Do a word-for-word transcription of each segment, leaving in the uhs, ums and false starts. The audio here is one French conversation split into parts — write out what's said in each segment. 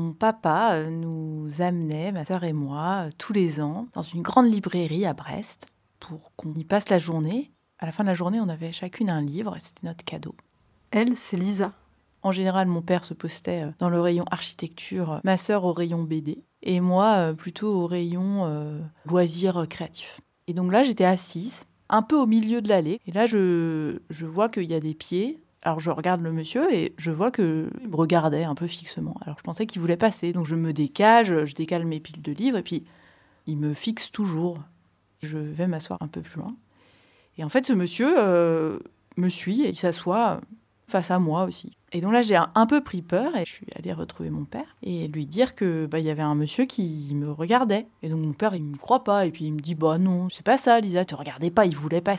Mon papa euh, nous amenait, ma sœur et moi, euh, tous les ans, dans une grande librairie à Brest, pour qu'on y passe la journée. À la fin de la journée, on avait chacune un livre, et c'était notre cadeau. Elle, c'est Lisa. En général, mon père se postait euh, dans le rayon architecture, ma sœur au rayon B D, et moi euh, plutôt au rayon euh, loisirs créatifs. Et donc là, j'étais assise, un peu au milieu de l'allée, et là, je, je vois qu'il y a des pieds. Alors je regarde le monsieur et je vois qu'il me regardait un peu fixement. Alors je pensais qu'il voulait passer, donc je me décale, je, je décale mes piles de livres, et puis il me fixe toujours. Je vais m'asseoir un peu plus loin. Et en fait, ce monsieur euh, me suit et il s'assoit face à moi aussi. Et donc là, j'ai un, un peu pris peur et je suis allée retrouver mon père et lui dire que bah, y avait un monsieur qui me regardait. Et donc mon père, il me croit pas et puis il me dit « Bah non, c'est pas ça, Lisa, tu regardais pas, il voulait passer. »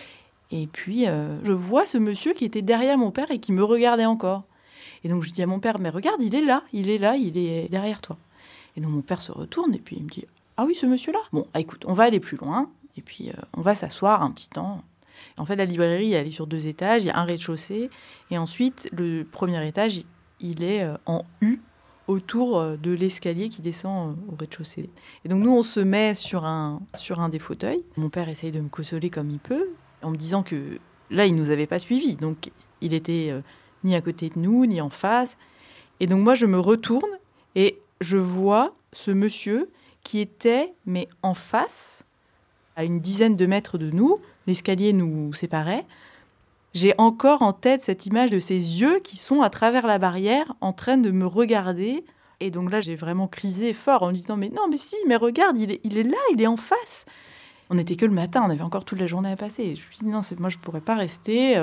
Et puis, euh, je vois ce monsieur qui était derrière mon père et qui me regardait encore. Et donc, je dis à mon père, mais regarde, il est là, il est là, il est derrière toi. Et donc, mon père se retourne et puis il me dit, ah oui, ce monsieur-là. Bon, écoute, on va aller plus loin et puis euh, on va s'asseoir un petit temps. En fait, la librairie, elle est sur deux étages, il y a un rez-de-chaussée. Et ensuite, le premier étage, il est euh, en U autour euh, de l'escalier qui descend euh, au rez-de-chaussée. Et donc, nous, on se met sur un, sur un des fauteuils. Mon père essaye de me consoler comme il peut, en me disant que là, il ne nous avait pas suivis. Donc, il était euh, ni à côté de nous, ni en face. Et donc, moi, je me retourne et je vois ce monsieur qui était, mais en face, à une dizaine de mètres de nous. L'escalier nous séparait. J'ai encore en tête cette image de ses yeux qui sont à travers la barrière, en train de me regarder. Et donc là, j'ai vraiment crisé fort en me disant « Mais non, mais si, mais regarde, il est, il est là, il est en face !» On n'était que le matin, on avait encore toute la journée à passer. Je me suis dit, non, c'est, moi, je ne pourrais pas rester.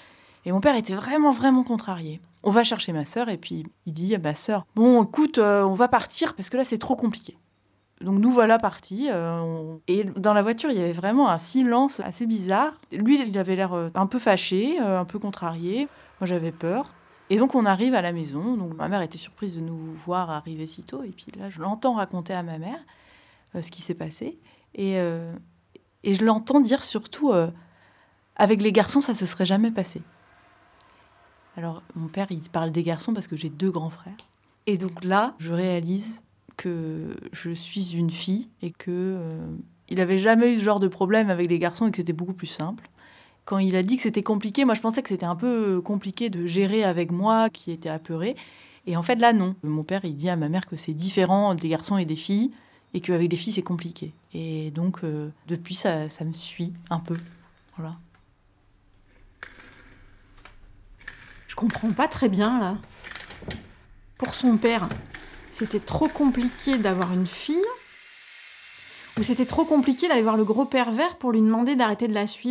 Et mon père était vraiment, vraiment contrarié. On va chercher ma sœur, et puis il dit à ma sœur, bon, écoute, euh, on va partir, parce que là, c'est trop compliqué. Donc nous voilà partis. Euh, on... Et dans la voiture, il y avait vraiment un silence assez bizarre. Lui, il avait l'air un peu fâché, euh, un peu contrarié. Moi, j'avais peur. Et donc, on arrive à la maison. Donc, ma mère était surprise de nous voir arriver si tôt. Et puis là, je l'entends raconter à ma mère euh, ce qui s'est passé. Et... Euh... Et je l'entends dire surtout, euh, avec les garçons, ça ne se serait jamais passé. Alors, mon père, il parle des garçons parce que j'ai deux grands frères. Et donc là, je réalise que je suis une fille et qu'il euh, n'avait jamais eu ce genre de problème avec les garçons et que c'était beaucoup plus simple. Quand il a dit que c'était compliqué, moi, je pensais que c'était un peu compliqué de gérer avec moi, qui était apeurée. Et en fait, là, non. Mon père, il dit à ma mère que c'est différent des garçons et des filles. Et qu'avec les filles, c'est compliqué. Et donc, euh, depuis, ça, ça me suit un peu. Voilà. Je comprends pas très bien, là. Pour son père, c'était trop compliqué d'avoir une fille, ou c'était trop compliqué d'aller voir le gros pervers pour lui demander d'arrêter de la suivre ?